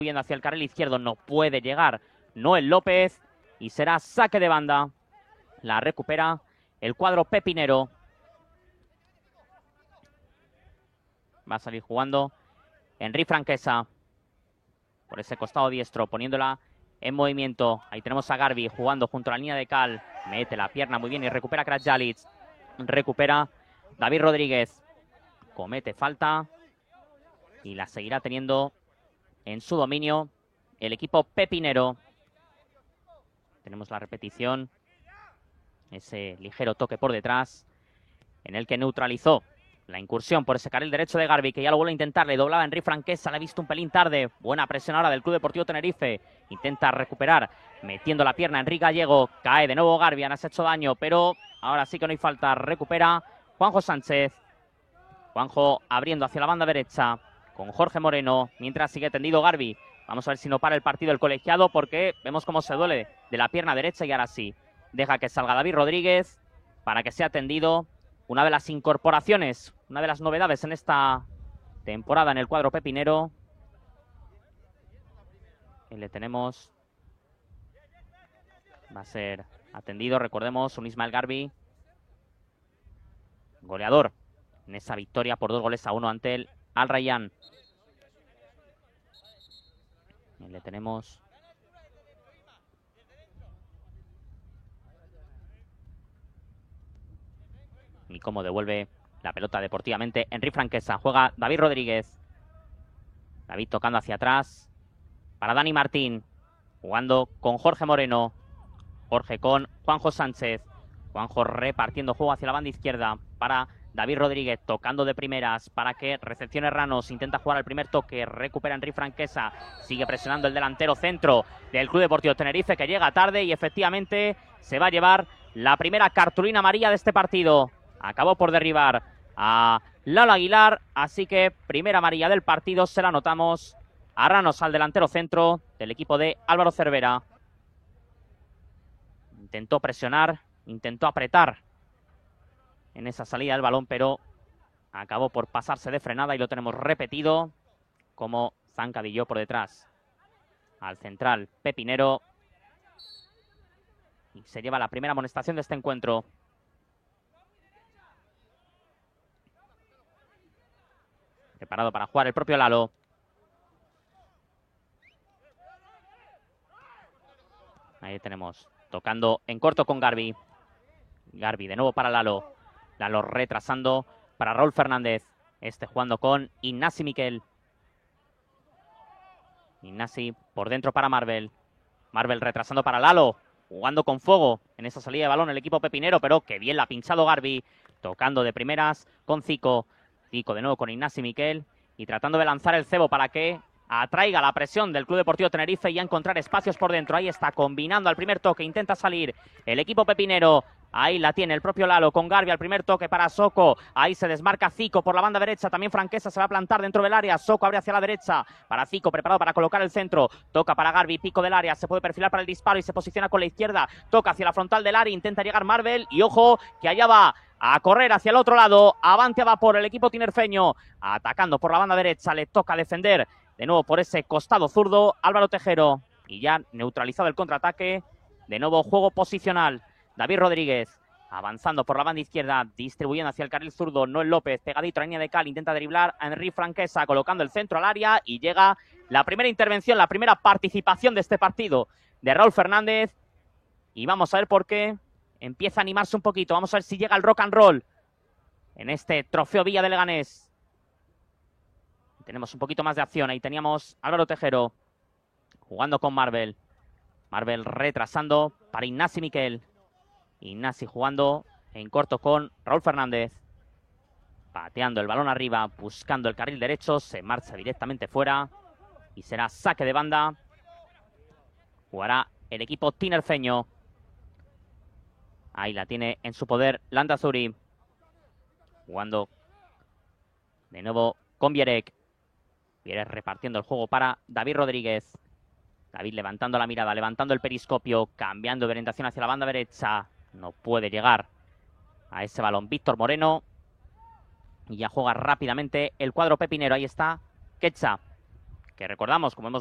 Yendo hacia el carril izquierdo, no puede llegar Noel López y será saque de banda. La recupera el cuadro pepinero. Va a salir jugando Henry Franquesa por ese costado diestro, poniéndola en movimiento. Ahí tenemos a Garbi jugando junto a la línea de cal. Mete la pierna muy bien y recupera Krajalic. Recupera David Rodríguez. Comete falta y la seguirá teniendo en su dominio el equipo pepinero. Tenemos la repetición. Ese ligero toque por detrás en el que neutralizó la incursión por ese carril derecho de Garbi, que ya lo vuelve a intentar. Le doblaba Henry Franquesa, la ha visto un pelín tarde. Buena presión ahora del Club Deportivo Tenerife. Intenta recuperar, metiendo la pierna Enrique Gallego. Cae de nuevo Garbi, has hecho daño, pero ahora sí que no hay falta. Recupera Juanjo Sánchez. Juanjo abriendo hacia la banda derecha con Jorge Moreno, mientras sigue tendido Garbi. Vamos a ver si no para el partido el colegiado, porque vemos cómo se duele de la pierna derecha y ahora sí. Deja que salga David Rodríguez para que sea atendido. Una de las incorporaciones, una de las novedades en esta temporada en el cuadro pepinero. Y le tenemos. Va a ser atendido, recordemos, un Ismael Garbi, goleador en esa victoria por 2-1 ante el Al Rayyan. Y le tenemos. Y cómo devuelve la pelota deportivamente Henry Franquesa. Juega David Rodríguez. David tocando hacia atrás para Dani Martín. Jugando con Jorge Moreno. Jorge con Juanjo Sánchez. Juanjo repartiendo juego hacia la banda izquierda para David Rodríguez. Tocando de primeras para que recepcione Ranos. Intenta jugar el primer toque. Recupera Henry Franquesa. Sigue presionando el delantero centro del Club Deportivo Tenerife, que llega tarde y efectivamente se va a llevar la primera cartulina amarilla de este partido. Acabó por derribar a Lalo Aguilar, así que primera amarilla del partido se la anotamos a Ranos, al delantero centro del equipo de Álvaro Cervera. Intentó presionar, intentó apretar en esa salida del balón, pero acabó por pasarse de frenada y lo tenemos repetido como zancadillo por detrás al central pepinero. Y se lleva la primera amonestación de este encuentro. Preparado para jugar el propio Lalo. Ahí tenemos, tocando en corto con Garbi. Garbi de nuevo para Lalo. Lalo retrasando para Raúl Fernández. Este jugando con Ignasi Miquel. Ignasi por dentro para Marvel. Marvel retrasando para Lalo. Jugando con fuego en esa salida de balón el equipo pepinero, pero que bien la ha pinchado Garbi. Tocando de primeras con Zico. Zico de nuevo con Ignasi Miquel y tratando de lanzar el cebo para que atraiga la presión del Club Deportivo Tenerife y a encontrar espacios por dentro. Ahí está, combinando al primer toque, intenta salir el equipo pepinero. Ahí la tiene el propio Lalo con Garbi al primer toque para Soko. Ahí se desmarca Zico por la banda derecha. También Franquesa se va a plantar dentro del área. Soko abre hacia la derecha para Zico, preparado para colocar el centro. Toca para Garbi, pico del área. Se puede perfilar para el disparo y se posiciona con la izquierda. Toca hacia la frontal del área. Intenta llegar Marvel y ojo que allá va a correr hacia el otro lado. Avante va por el equipo tinerfeño. Atacando por la banda derecha. Le toca defender de nuevo por ese costado zurdo Álvaro Tejero. Y ya neutralizado el contraataque. De nuevo juego posicional. David Rodríguez avanzando por la banda izquierda, distribuyendo hacia el carril zurdo. Noel López, pegadito a la línea de cal, intenta driblar a Henry Franquesa, colocando el centro al área y llega la primera intervención, la primera participación de este partido de Raúl Fernández. Y vamos a ver por qué empieza a animarse un poquito. Vamos a ver si llega el rock and roll en este trofeo Villa de Leganés. Tenemos un poquito más de acción. Ahí teníamos Álvaro Tejero jugando con Marvel. Marvel retrasando para Ignasi Miquel. Ignasi jugando en corto con Raúl Fernández. Pateando el balón arriba, buscando el carril derecho. Se marcha directamente fuera. Y será saque de banda. Jugará el equipo tinerfeño. Ahí la tiene en su poder Landazuri. Jugando de nuevo con Vierek. Vierek repartiendo el juego para David Rodríguez. David levantando la mirada, levantando el periscopio, cambiando de orientación hacia la banda derecha. No puede llegar a ese balón Víctor Moreno. Y ya juega rápidamente el cuadro pepinero. Ahí está Quetxa, que recordamos, como hemos